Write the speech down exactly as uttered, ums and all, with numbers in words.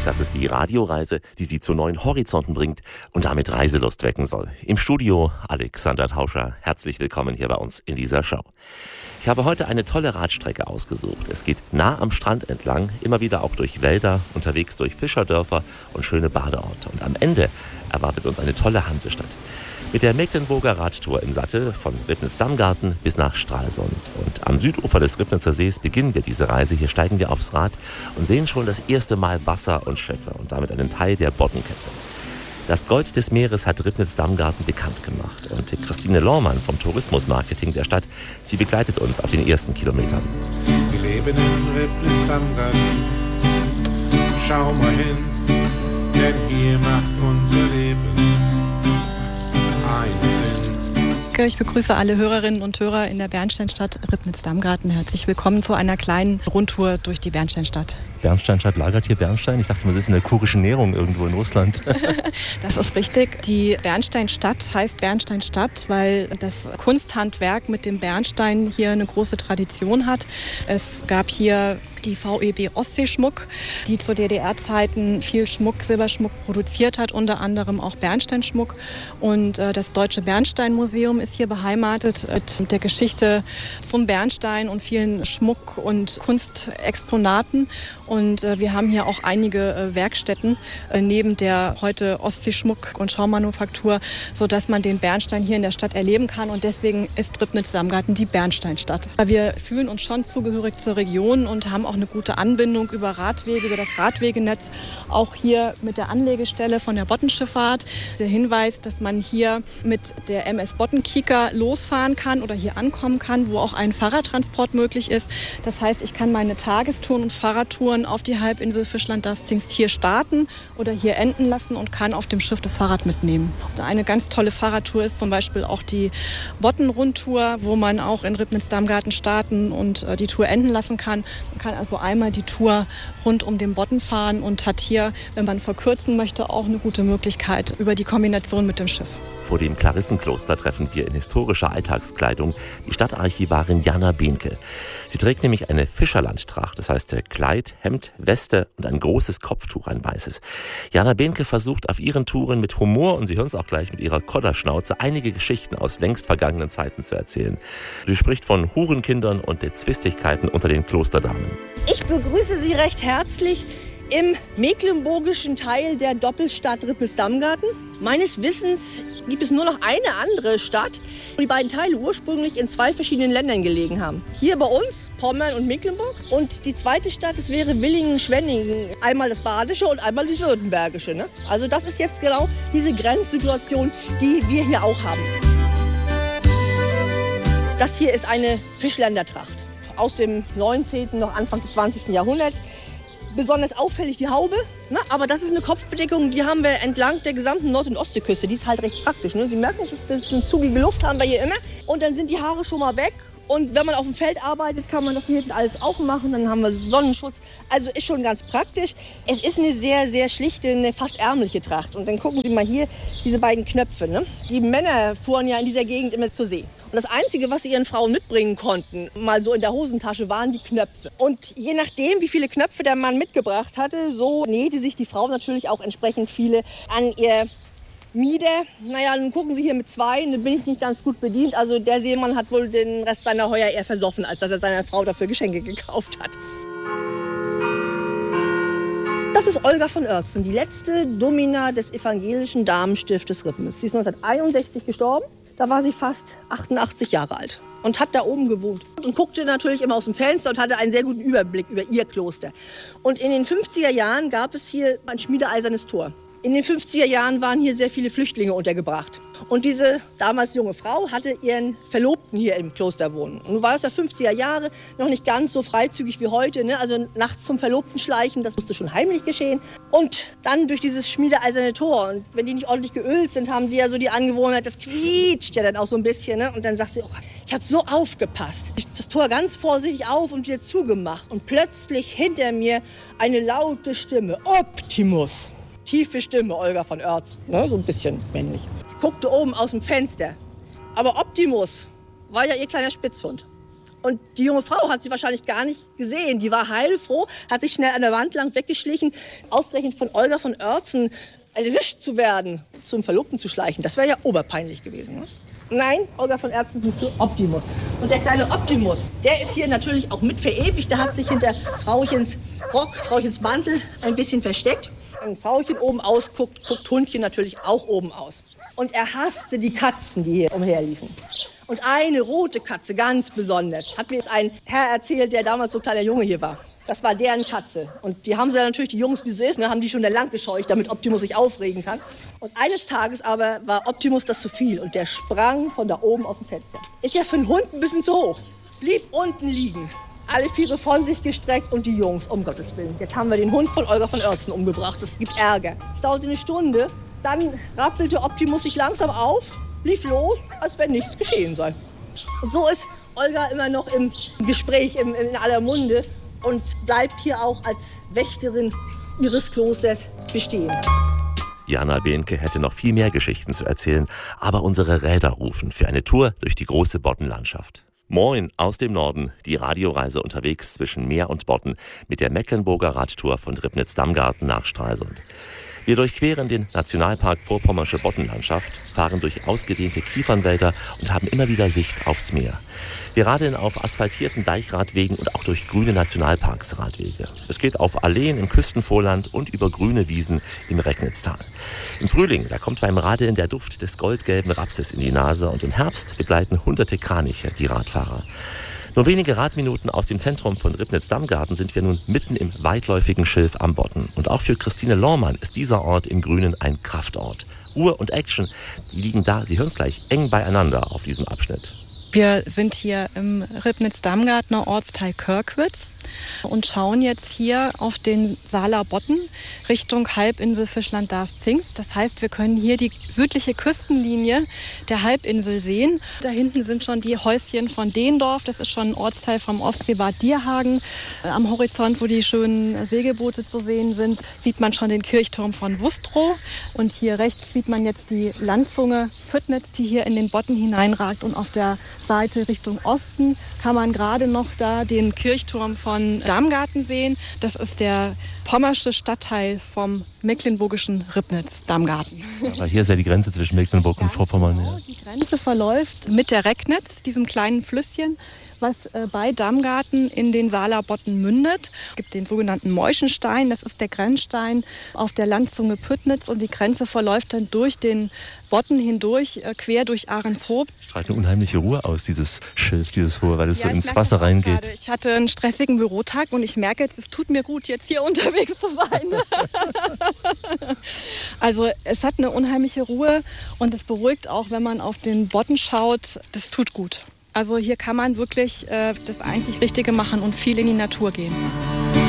Das ist die Radioreise, die Sie zu neuen Horizonten bringt und damit Reiselust wecken soll. Im Studio Alexander Tauscher. Herzlich willkommen hier bei uns in dieser Show. Ich habe heute eine tolle Radstrecke ausgesucht. Es geht nah am Strand entlang, immer wieder auch durch Wälder, unterwegs durch Fischerdörfer und schöne Badeorte. Und am Ende erwartet uns eine tolle Hansestadt. Mit der Mecklenburger Radtour im Sattel von Ribnitz-Damgarten bis nach Stralsund. Und am Südufer des Ribnitzer Sees beginnen wir diese Reise. Hier steigen wir aufs Rad und sehen schon das erste Mal Wasser und Schiffe und damit einen Teil der Boddenkette. Das Gold des Meeres hat Ribnitz-Damgarten bekannt gemacht. Und Christine Lohmann vom Tourismusmarketing der Stadt, sie begleitet uns auf den ersten Kilometern. Wir leben in Ribnitz-Damgarten. Schau mal hin, denn hier macht unser Leben einen Sinn. Ich begrüße alle Hörerinnen und Hörer in der Bernsteinstadt Ribnitz-Damgarten. Herzlich willkommen zu einer kleinen Rundtour durch die Bernsteinstadt. Bernsteinstadt lagert hier Bernstein? Ich dachte, das ist in der kurischen Nährung irgendwo in Russland. Das ist richtig. Die Bernsteinstadt heißt Bernsteinstadt, weil das Kunsthandwerk mit dem Bernstein hier eine große Tradition hat. Es gab hier die V E B Ostseeschmuck, die zu D D R-Zeiten viel Schmuck, Silberschmuck produziert hat, unter anderem auch Bernsteinschmuck. Und äh, das Deutsche Bernsteinmuseum ist hier beheimatet mit der Geschichte zum Bernstein und vielen Schmuck- und Kunstexponaten. Und äh, wir haben hier auch einige äh, Werkstätten äh, neben der heute Ostseeschmuck- und Schaumanufaktur, sodass man den Bernstein hier in der Stadt erleben kann. Und deswegen ist Ribnitz-Damgarten die Bernsteinstadt. Wir fühlen uns schon zugehörig zur Region und haben auch eine gute Anbindung über Radwege, über das Radwegenetz. Auch hier mit der Anlegestelle von der Boddenschifffahrt. Der Hinweis, dass man hier mit der M S Boddenkieker losfahren kann oder hier ankommen kann, wo auch ein Fahrradtransport möglich ist. Das heißt, ich kann meine Tagestouren und Fahrradtouren auf die Halbinsel Fischland-Darß-Zingst hier starten oder hier enden lassen und kann auf dem Schiff das Fahrrad mitnehmen. Eine ganz tolle Fahrradtour ist zum Beispiel auch die Bodden-Rundtour, wo man auch in Ribnitz-Damgarten starten und die Tour enden lassen kann. Man kann also einmal die Tour rund um den Bodden fahren und hat hier, wenn man verkürzen möchte, auch eine gute Möglichkeit über die Kombination mit dem Schiff. Vor dem Klarissenkloster treffen wir in historischer Alltagskleidung die Stadtarchivarin Jana Behnke. Sie trägt nämlich eine Fischerlandtracht, das heißt Kleid, Hemd, Weste und ein großes Kopftuch, ein weißes. Jana Behnke versucht auf ihren Touren mit Humor, und Sie hören es auch gleich mit ihrer Kodderschnauze, einige Geschichten aus längst vergangenen Zeiten zu erzählen. Sie spricht von Hurenkindern und der Zwistigkeiten unter den Klosterdamen. Ich begrüße Sie recht herzlich im mecklenburgischen Teil der Doppelstadt Ribnitz-Damgarten. Meines Wissens gibt es nur noch eine andere Stadt, wo die beiden Teile ursprünglich in zwei verschiedenen Ländern gelegen haben. Hier bei uns, Pommern und Mecklenburg. Und die zweite Stadt, das wäre Villingen-Schwenningen. Einmal das Badische und einmal das Württembergische. Ne? Also das ist jetzt genau diese Grenzsituation, die wir hier auch haben. Das hier ist eine Fischländertracht aus dem neunzehnten noch Anfang des zwanzigsten Jahrhunderts. Besonders auffällig die Haube, ne? Aber das ist eine Kopfbedeckung, die haben wir entlang der gesamten Nord- und Ostseeküste. Die ist halt recht praktisch. Ne? Sie merken, das ist eine zugige Luft haben wir hier immer. Und dann sind die Haare schon mal weg. Und wenn man auf dem Feld arbeitet, kann man das hier hinten alles auch machen. Dann haben wir Sonnenschutz. Also ist schon ganz praktisch. Es ist eine sehr, sehr schlichte, eine fast ärmliche Tracht. Und dann gucken Sie mal hier, diese beiden Knöpfe. Ne? Die Männer fuhren ja in dieser Gegend immer zur See. Und das Einzige, was sie ihren Frauen mitbringen konnten, mal so in der Hosentasche, waren die Knöpfe. Und je nachdem, wie viele Knöpfe der Mann mitgebracht hatte, so nähte sich die Frau natürlich auch entsprechend viele an ihr Mieder. Naja, nun gucken Sie hier mit zwei, dann bin ich nicht ganz gut bedient. Also der Seemann hat wohl den Rest seiner Heuer eher versoffen, als dass er seiner Frau dafür Geschenke gekauft hat. Das ist Olga von Oertzen, die letzte Domina des evangelischen Damenstiftes Ribnitz. Sie ist neunzehnhunderteinundsechzig gestorben. Da war sie fast achtundachtzig Jahre alt und hat da oben gewohnt. Und guckte natürlich immer aus dem Fenster und hatte einen sehr guten Überblick über ihr Kloster. Und in den fünfziger Jahren gab es hier ein schmiedeeisernes Tor. In den fünfziger Jahren waren hier sehr viele Flüchtlinge untergebracht. Und diese damals junge Frau hatte ihren Verlobten hier im Kloster wohnen. Und nun war es ja fünfziger Jahre, noch nicht ganz so freizügig wie heute. Ne? Also nachts zum Verlobten schleichen, das musste schon heimlich geschehen. Und dann durch dieses schmiedeeiserne Tor. Und wenn die nicht ordentlich geölt sind, haben die ja so die Angewohnheit, das quietscht ja dann auch so ein bisschen. Ne? Und dann sagt sie, oh, ich habe so aufgepasst. Ich das Tor ganz vorsichtig auf und wieder zugemacht. Und plötzlich hinter mir eine laute Stimme, Optimus. Tiefe Stimme, Olga von Oertzen, ne? So ein bisschen männlich. Sie guckte oben aus dem Fenster. Aber Optimus war ja ihr kleiner Spitzhund. Und die junge Frau hat sie wahrscheinlich gar nicht gesehen. Die war heilfroh, hat sich schnell an der Wand lang weggeschlichen, ausgerechnet von Olga von Oertzen erwischt zu werden, zum Verlobten zu schleichen. Das wäre ja oberpeinlich gewesen. Ne? Nein, Olga von Oertzen sucht für Optimus. Und der kleine Optimus, der ist hier natürlich auch mit verewigt. Der hat sich hinter Frauchens Rock, Frauchens Mantel ein bisschen versteckt. Wenn Frauchen oben ausguckt, guckt Hundchen natürlich auch oben aus. Und er hasste die Katzen, die hier umherliefen. Und eine rote Katze, ganz besonders, hat mir jetzt ein Herr erzählt, der damals so kleiner Junge hier war. Das war deren Katze. Und die haben sie dann natürlich, die Jungs, wie sie ist, ne, haben die schon lang gescheucht, damit Optimus sich aufregen kann. Und eines Tages aber war Optimus das zu viel und der sprang von da oben aus dem Fenster. Ist ja für einen Hund ein bisschen zu hoch. Blieb unten liegen, alle Viere von sich gestreckt und die Jungs, um Gottes Willen. Jetzt haben wir den Hund von Olga von Oertzen umgebracht, das gibt Ärger. Es dauerte eine Stunde, dann rappelte Optimus sich langsam auf, lief los, als wenn nichts geschehen sei. Und so ist Olga immer noch im Gespräch, im, in aller Munde und bleibt hier auch als Wächterin ihres Klosters bestehen. Jana Behnke hätte noch viel mehr Geschichten zu erzählen, aber unsere Räder rufen für eine Tour durch die große Boddenlandschaft. Moin aus dem Norden, die Radioreise unterwegs zwischen Meer und Bodden mit der Mecklenburger Radtour von Ribnitz-Damgarten nach Stralsund. Wir durchqueren den Nationalpark Vorpommersche Boddenlandschaft, fahren durch ausgedehnte Kiefernwälder und haben immer wieder Sicht aufs Meer. Wir radeln auf asphaltierten Deichradwegen und auch durch grüne Nationalparksradwege. Es geht auf Alleen im Küstenvorland und über grüne Wiesen im Recknitztal. Im Frühling, da kommt beim Radeln der Duft des goldgelben Rapses in die Nase und im Herbst begleiten hunderte Kraniche die Radfahrer. Nur wenige Radminuten aus dem Zentrum von Ribnitz-Damgarten sind wir nun mitten im weitläufigen Schilf am Bodden. Und auch für Christine Lohmann ist dieser Ort im Grünen ein Kraftort. Ruhe und Action, die liegen da, Sie hören es gleich, eng beieinander auf diesem Abschnitt. Wir sind hier im Ribnitz-Damgartner Ortsteil Körkwitz und schauen jetzt hier auf den Saaler Bodden Richtung Halbinsel Fischland-Darß-Zingst. Das heißt, wir können hier die südliche Küstenlinie der Halbinsel sehen. Da hinten sind schon die Häuschen von Dehndorf. Das ist schon ein Ortsteil vom Ostseebad Dierhagen. Am Horizont, wo die schönen Segelboote zu sehen sind, sieht man schon den Kirchturm von Wustrow. Und hier rechts sieht man jetzt die Landzunge Püttnitz, die hier in den Bodden hineinragt. Und auf der Seite Richtung Osten kann man gerade noch da den Kirchturm von Damgarten sehen. Das ist der pommersche Stadtteil vom mecklenburgischen Ribnitz-Damgarten. Aber hier ist ja die Grenze zwischen Mecklenburg und Vorpommern. Genau, die Grenze verläuft mit der Recknitz, diesem kleinen Flüsschen, was äh, bei Damgarten in den Saaler Bodden mündet. Es gibt den sogenannten Meuschenstein, das ist der Grenzstein auf der Landzunge Püttnitz und die Grenze verläuft dann durch den Bodden hindurch, äh, quer durch Ahrenshoop. Strahlt eine unheimliche Ruhe aus, dieses Schilf, dieses Hohe, weil es ja, so ins Wasser reingeht. Gerade. Ich hatte einen stressigen Bürotag und ich merke jetzt, es tut mir gut, jetzt hier unterwegs zu sein. Also es hat eine unheimliche Ruhe und es beruhigt auch, wenn man auf den Bodden schaut. Das tut gut. Also hier kann man wirklich äh, das einzig Richtige machen und viel in die Natur gehen.